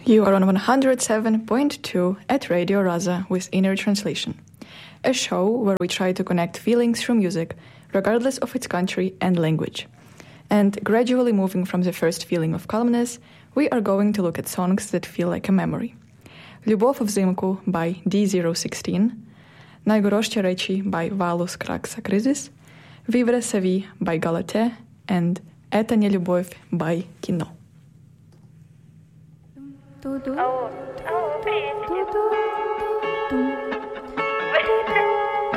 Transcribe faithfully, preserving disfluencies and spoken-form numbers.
You are on one hundred seven point two at Radio Raza with Inner Translation, a show where we try to connect feelings through music, regardless of its country and language. And gradually moving from the first feeling of calmness, we are going to look at songs that feel like a memory. Любов взимку by D zero one six, Найдорожчі речі by Valus Kraksa Krizis, Vivre sa vie by Galate, and Это не любовь by Кино. Oh, oh,